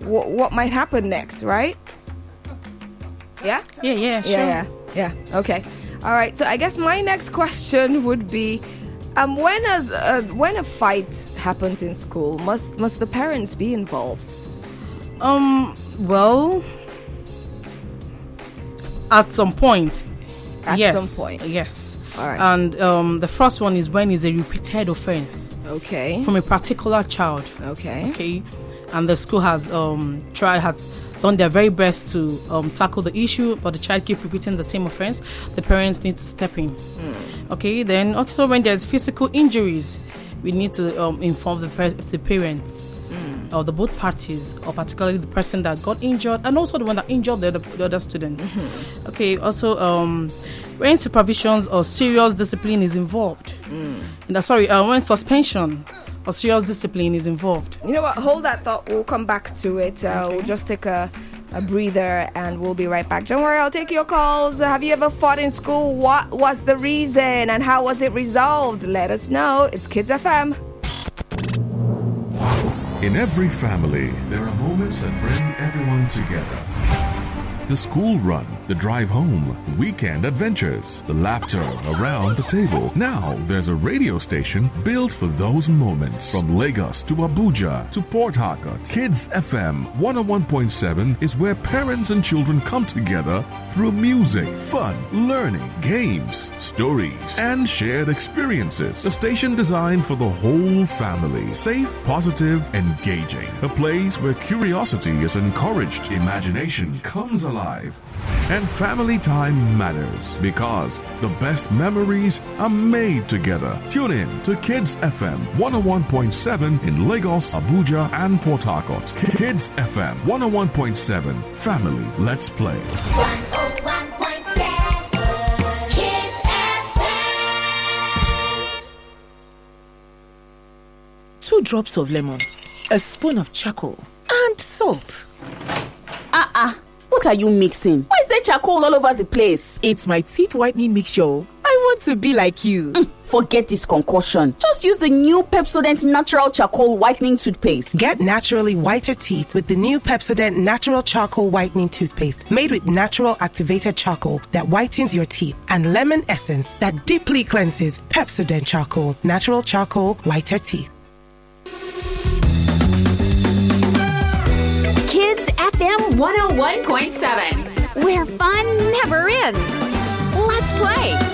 what might happen next, right? Yeah? Yeah, sure. Yeah. Okay. All right. So I guess my next question would be, when a fight happens in school, must the parents be involved? Well, at some point. Some point. Yes. All right. And the first one is when it's a repeated offense. Okay. From a particular child. Okay. And the school has done their very best to tackle the issue, but the child keeps repeating the same offense. The parents need to step in. Okay. Then also when there's physical injuries, we need to inform the parents. Or the both parties, or particularly the person that got injured, and also the one that injured the other students. Okay. Also, when supervisions or serious discipline is involved. When suspension or serious discipline is involved. You know what? Hold that thought. We'll come back to it. Okay. We'll just take a breather, and we'll be right back. Don't worry, I'll take your calls. Have you ever fought in school? What was the reason, and how was it resolved? Let us know. It's Kids FM. In every family, there are moments that bring everyone together. The school run, the drive home, weekend adventures, the laughter around the table. Now there's a radio station built for those moments. From Lagos to Abuja to Port Harcourt, Kids FM 101.7 is where parents and children come together through music, fun, learning, games, stories, and shared experiences. A station designed for the whole family. Safe, positive, engaging. A place where curiosity is encouraged, imagination comes alive, and family time matters because the best memories are made together. Tune in to Kids FM 101.7 in Lagos, Abuja, and Port Harcourt. Kids FM 101.7. Family, let's play. 101.7 Kids FM. 2 drops of lemon, a spoon of charcoal, and salt. What are you mixing? Why is there charcoal all over the place? It's my teeth whitening mixture. I want to be like you. Forget this concoction. Just use the new Pepsodent Natural Charcoal Whitening Toothpaste. Get naturally whiter teeth with the new Pepsodent Natural Charcoal Whitening Toothpaste, made with natural activated charcoal that whitens your teeth and lemon essence that deeply cleanses. Pepsodent Charcoal, natural charcoal, whiter teeth. Kids FM 101.7, where fun never ends. Let's play.